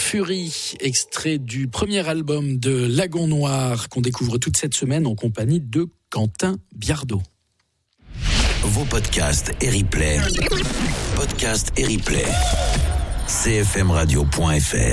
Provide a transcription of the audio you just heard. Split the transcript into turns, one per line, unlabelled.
Fury, extrait du premier album de Lagon Noir qu'on découvre toute cette semaine en compagnie de Quentin Biardot.
Vos podcasts et replays. Podcasts et replays. cfmradio.fr